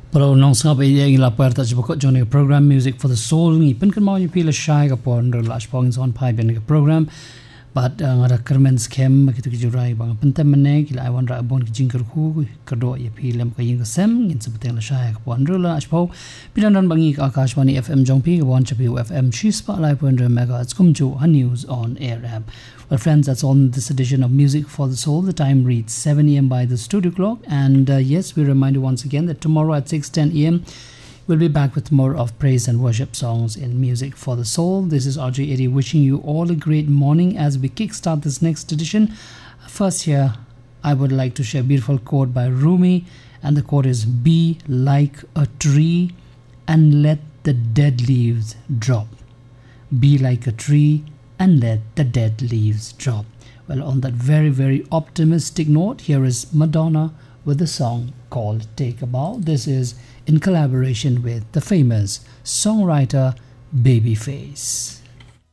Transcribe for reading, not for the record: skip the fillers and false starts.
Pero nong sabi yang la puerta jiboko joining a program Music for the Soul ni pen kan mau ni pila shy ka pon relax pong on pai ben ka program but ngara kermen scam kitu kijurai bang pentem mene kila I wonder abon ki jingker khu kerdo ye pilem ka ying sem ngin sebeteng la shy ka pon relax po pila nan bangi ka Akashwani FM jongpi ka won chapi FM chispa lai pon megahertz kumju news on air app. Well, friends, that's all in this edition of Music for the Soul. The time reads 7 a.m. by the studio clock. And yes, we remind you once again that tomorrow at 6:10 a.m., we'll be back with more of praise and worship songs in Music for the Soul. This is RJ Eddie wishing you all a great morning as we kickstart this next edition. First here, I would like to share a beautiful quote by Rumi. And the quote is, "Be like a tree and let the dead leaves drop. Be like a tree and let the dead leaves drop." Well, on that very, very optimistic note, here is Madonna with a song called Take a Bow. This is in collaboration with the famous songwriter Babyface.